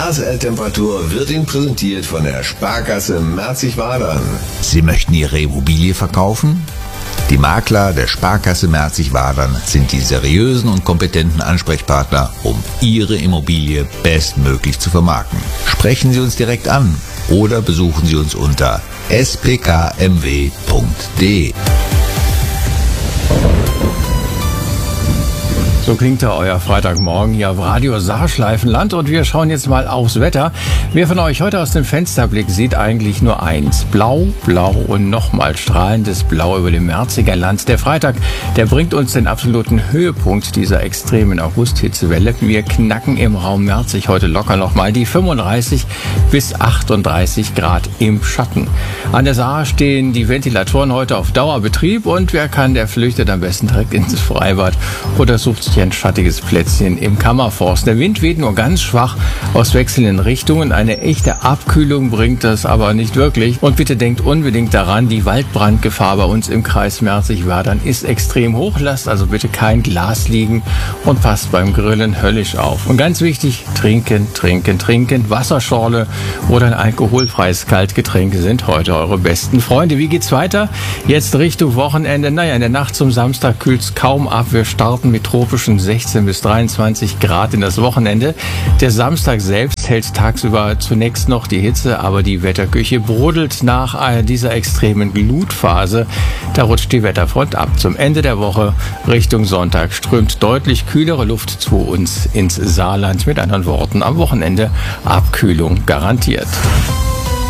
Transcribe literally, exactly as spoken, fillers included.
H S L-Temperatur wird Ihnen präsentiert von der Sparkasse Merzig-Wadern. Sie möchten Ihre Immobilie verkaufen? Die Makler der Sparkasse Merzig-Wadern sind die seriösen und kompetenten Ansprechpartner, um Ihre Immobilie bestmöglich zu vermarkten. Sprechen Sie uns direkt an oder besuchen Sie uns unter s p k m w punkt d e. So klingt da euer Freitagmorgen hier auf Radio Saarschleifenland und wir schauen jetzt mal aufs Wetter. Wer von euch heute aus dem Fensterblick sieht eigentlich nur eins. Blau, blau und nochmal strahlendes Blau über dem Merziger Land. Der Freitag, der bringt uns den absoluten Höhepunkt dieser extremen August-Hitzewelle. Wir knacken im Raum Merzig heute locker nochmal die fünfunddreißig bis achtunddreißig Grad im Schatten. An der Saar stehen die Ventilatoren heute auf Dauerbetrieb und wer kann, der flüchtet am besten direkt ins Freibad oder sucht sich ein schattiges Plätzchen im Kammerforst. Der Wind weht nur ganz schwach aus wechselnden Richtungen. Eine echte Abkühlung bringt das aber nicht wirklich. Und bitte denkt unbedingt daran, die Waldbrandgefahr bei uns im Kreis Merzig-Wadern ist extrem hoch. Lasst also bitte kein Glas liegen und passt beim Grillen höllisch auf. Und ganz wichtig, trinken, trinken, trinken. Wasserschorle oder ein alkoholfreies Kaltgetränk sind heute eure besten Freunde. Wie geht's weiter? Jetzt Richtung Wochenende. Naja, in der Nacht zum Samstag kühlt's kaum ab. Wir starten mit tropischen sechzehn bis dreiundzwanzig Grad in das Wochenende. Der Samstag selbst hält tagsüber zunächst noch die Hitze, aber die Wetterküche brodelt nach dieser extremen Glutphase. Da rutscht die Wetterfront ab. Zum Ende der Woche Richtung Sonntag strömt deutlich kühlere Luft zu uns ins Saarland. Mit anderen Worten, am Wochenende Abkühlung garantiert.